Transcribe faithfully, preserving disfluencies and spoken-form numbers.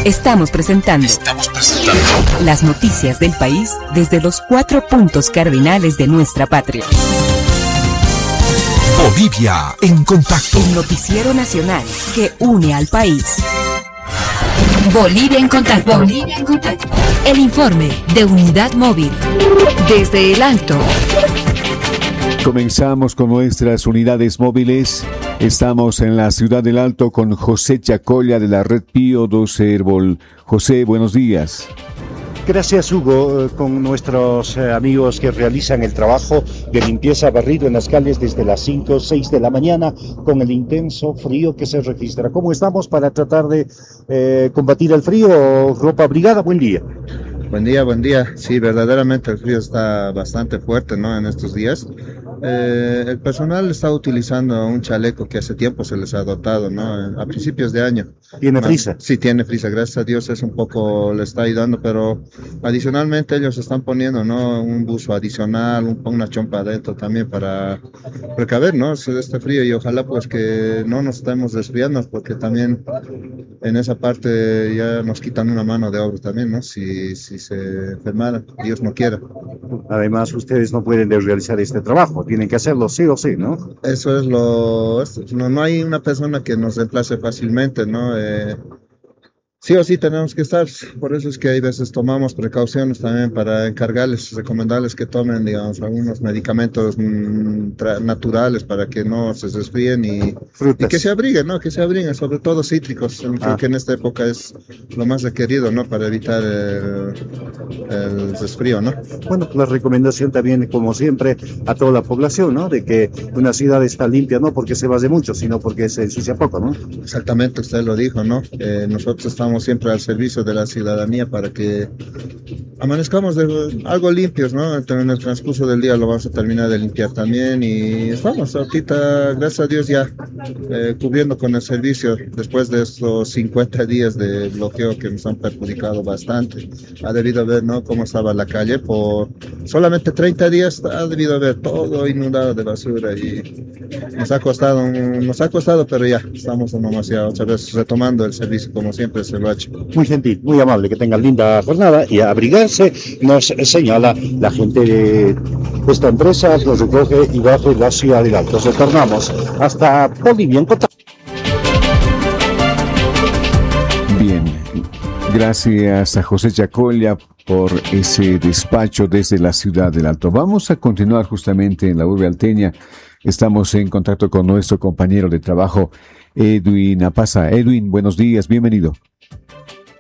Estamos presentando. Estamos presentando las noticias del país desde los cuatro puntos cardinales de nuestra patria. Bolivia en contacto. El noticiero nacional que une al país. Bolivia en contacto. Bolivia en contacto. El informe de Unidad Móvil. Desde el Alto. Comenzamos con nuestras unidades móviles. Estamos en la ciudad del Alto con José Chacolla de la red Pío doce Herbol. José, buenos días. Gracias, Hugo, con nuestros eh, amigos que realizan el trabajo de limpieza barrido en las calles desde las cinco o seis de la mañana con el intenso frío que se registra. ¿Cómo estamos para tratar de eh, combatir el frío? Ropa abrigada, buen día. Buen día, buen día. Sí, verdaderamente el frío está bastante fuerte, ¿no? En estos días. Eh, el personal está utilizando un chaleco que hace tiempo se les ha dotado, ¿no? A principios de año. ¿Tiene frisa? Ah, sí, tiene frisa, gracias a Dios es un poco, le está ayudando, pero adicionalmente ellos están poniendo, ¿no? Un buzo adicional, un, una chompa adentro también para precaver, ¿no? Este frío y ojalá pues que no nos estemos desfriando porque también en esa parte ya nos quitan una mano de obra también, ¿no? Si, si se enfermaran, Dios no quiera. Además, ustedes no pueden realizar este trabajo, tienen que hacerlo sí o sí, ¿no? Eso es lo... No, no hay una persona que nos reemplace fácilmente, ¿no? Eh, sí o sí tenemos que estar, por eso es que hay veces tomamos precauciones también para encargarles, recomendarles que tomen, digamos, algunos medicamentos mmm, naturales para que no se resfríen y, y que se abriguen, ¿no? Que se abriguen, sobre todo cítricos, ah. creo que en esta época es lo más requerido, ¿no? Para evitar el, el resfrío, ¿no? Bueno, la recomendación también, como siempre, a toda la población, ¿no? De que una ciudad está limpia, no porque se base mucho, sino porque se ensucia poco, ¿no? Exactamente, usted lo dijo, ¿no? Eh, nosotros estamos siempre al servicio de la ciudadanía para que amanezcamos de, algo limpios, ¿no? En el transcurso del día lo vamos a terminar de limpiar también y estamos ahorita, gracias a Dios, ya eh, cubriendo con el servicio después de estos cincuenta días de bloqueo que nos han perjudicado bastante. Ha debido ver, ¿no? Cómo estaba la calle por solamente treinta días, ha debido ver todo inundado de basura y nos ha costado, nos ha costado, pero ya estamos nomás ya otra vez retomando el servicio como siempre se lo ha hecho. Muy gentil, muy amable, que tengan linda jornada y a abrigarse, nos señala la gente de esta empresa, nos recoge y baja la ciudad del Alto. Retornamos hasta Bolivia en contacto. Bien, gracias a José Chacolla por ese despacho desde la ciudad del Alto. Vamos a continuar justamente en la urbe alteña. Estamos en contacto con nuestro compañero de trabajo, Edwin Apaza. Edwin, buenos días, bienvenido.